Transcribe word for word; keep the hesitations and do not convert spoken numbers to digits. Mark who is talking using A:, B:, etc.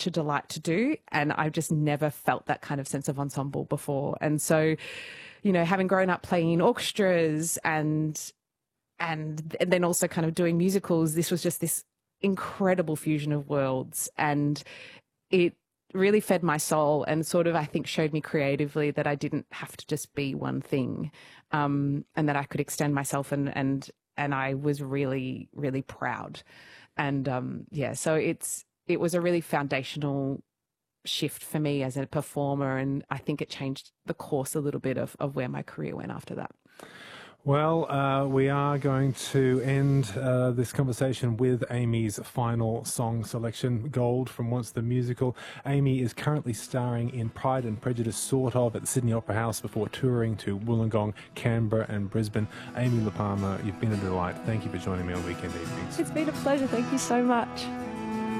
A: such a delight to do. And I've just never felt that kind of sense of ensemble before. And so, you know, having grown up playing in orchestras and and then also kind of doing musicals, this was just this incredible fusion of worlds. And it really fed my soul and sort of, I think, showed me creatively that I didn't have to just be one thing, um, and that I could extend myself. And, and, and I was really, really proud. And, um, yeah, so it's, it was a really foundational shift for me as a performer. And I think it changed the course a little bit of, of where my career went after that.
B: Well, uh, we are going to end uh, this conversation with Amy's final song selection, Gold from Once the Musical. Amy is currently starring in Pride and Prejudice, sort of, at the Sydney Opera House before touring to Wollongong, Canberra and Brisbane. Amy La Palmer, you've been a delight. Thank you for joining me on Weekend Evenings.
A: It's been a pleasure. Thank you so much.